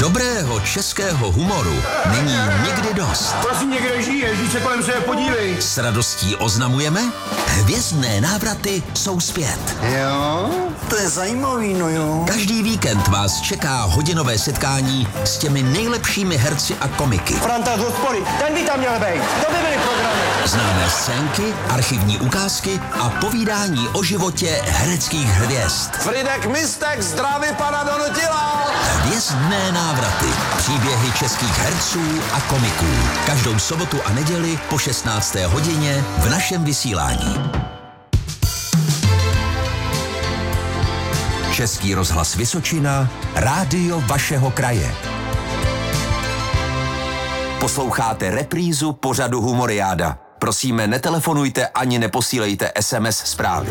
Dobrého českého humoru není nikdy dost. Prosím, někde žiješ, když se kolem sebe podívej. S radostí oznamujeme, hvězdné návraty jsou zpět. Jo, to je zajímavý, no jo. Každý víkend vás čeká hodinové setkání s těmi nejlepšími herci a komiky. Franta z hospody, ten by tam měl být. To by byly programy. Známé scénky, archivní ukázky a povídání o životě hereckých hvězd. Fridek Mistek, zdraví pana Donutila. Hvězdné návraty. Příběhy českých herců a komiků. Každou sobotu a neděli po 16. hodině v našem vysílání. Český rozhlas Vysočina, rádio vašeho kraje. Posloucháte reprízu pořadu Humoriáda. Prosíme, netelefonujte ani neposílejte SMS zprávy.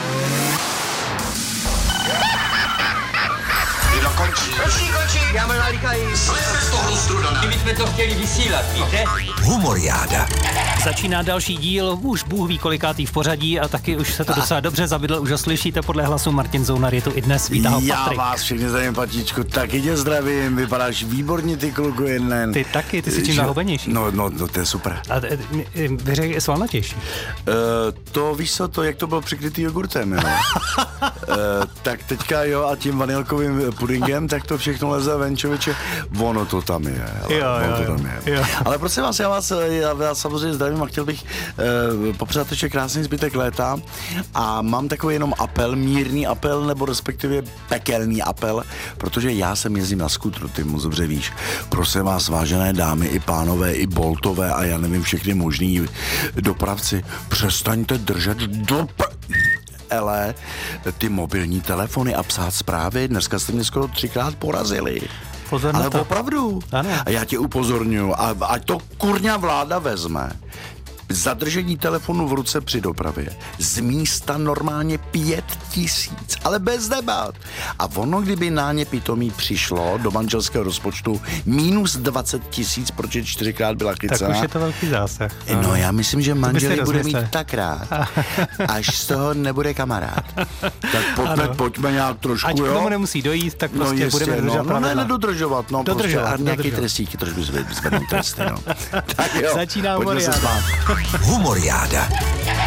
Končí, já mám nalíkají. Kdybychom to chtěli vysílat, víte? Humoriáda. Začíná další díl, už Bůh ví kolikátý v pořadí a taky už se to docela dobře zabydl, už ho slyšíte podle hlasu. Martin Zounar je tu i dnes, vítá ho Patrik. Já vás všechny zdravím, Patičku, taky tě zdravím, vypadáš výborně, ty kluku jeden. Ty taky, ty jsi čím zahubenější. No, to je super. A vyřej je svalnatější. To víš co, to jak to bylo přikrytý jogurtem, jo? Tak teďka jo a tím vanilkovým pudingem, tak to všechno leze ven, člověče, ono to tam je. Jo. Ale prosím vás, já vás samozřejmě zdravím a chtěl bych popřát ještě krásný zbytek léta a mám takový jenom apel, mírný apel, nebo respektive pekelný apel, protože já jsem jezdím na skútru, ty moc dobře víš. Prosím vás, vážené dámy, i pánové, i boltové a já nevím, všechny možný dopravci, přestaňte držet ty mobilní telefony a psát zprávy. Dneska jste mě skoro 3krát porazili. Pozor na ale to. opravdu. Ano. A já tě upozorňuji, ať to kurňa vláda vezme. Zadržení telefonu v ruce při dopravě. Z místa normálně 5 000, ale bez debat. A ono, kdyby na ně pitomí přišlo do manželského rozpočtu minus 20 000, protože 4krát byla chycená. Tak už je to velký zásah. No já myslím, že manželí bude mít rozmysle. tak rád, až z toho nebude kamarád. Tak pojďme nějak trošku, Ať jo? k tomu nemusí dojít, tak prostě jistě, budeme dodržovat pravidla. Nedodržovat, Dodržovat. Prostě, a nějaký trestíky trošku zvednout tresty, no. Tak jo, Začíná pojďme se Humoriáda. smát. Humoriáda.